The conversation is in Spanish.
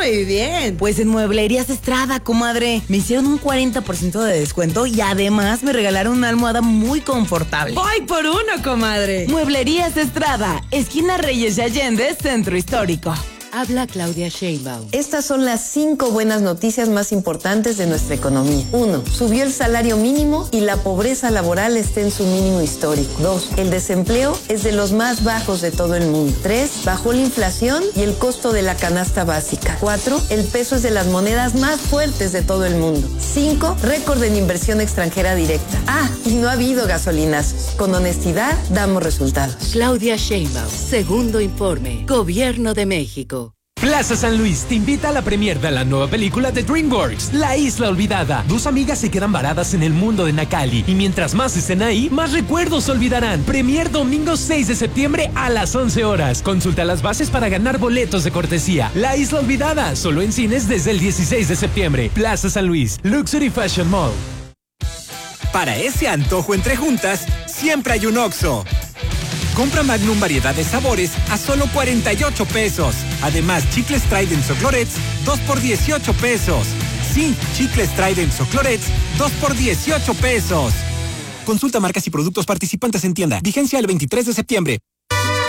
muy bien. Pues en Mueblerías Estrada, comadre. Me hicieron un 40% de descuento y además me regalaron una almohada muy confortable. ¡Voy por uno, comadre! Mueblerías Estrada, esquina Reyes y Allende, Centro Histórico. Habla Claudia Sheinbaum. Estas son las 5 buenas noticias más importantes de nuestra economía. 1. Subió el salario mínimo y la pobreza laboral está en su mínimo histórico. 2. El desempleo es de los más bajos de todo el mundo. 3. Bajó la inflación y el costo de la canasta básica. 4. El peso es de las monedas más fuertes de todo el mundo. 5. Récord en inversión extranjera directa. Y no ha habido gasolinazos. Con honestidad damos resultados. Claudia Sheinbaum. Segundo informe. Gobierno de México. Plaza San Luis te invita a la premier de la nueva película de DreamWorks, La Isla Olvidada. Dos amigas se quedan varadas en el mundo de Nakali y mientras más estén ahí, más recuerdos olvidarán. Premier domingo 6 de septiembre a las 11 horas. Consulta las bases para ganar boletos de cortesía. La Isla Olvidada, solo en cines desde el 16 de septiembre. Plaza San Luis, Luxury Fashion Mall. Para ese antojo entre juntas, siempre hay un Oxxo. Compra Magnum variedad de sabores a solo 48 pesos. Además, chicles Trident o Clorets, 2 por 18 pesos. Sí, chicles Trident o Clorets, 2 por 18 pesos. Consulta marcas y productos participantes en tienda. Vigencia el 23 de septiembre.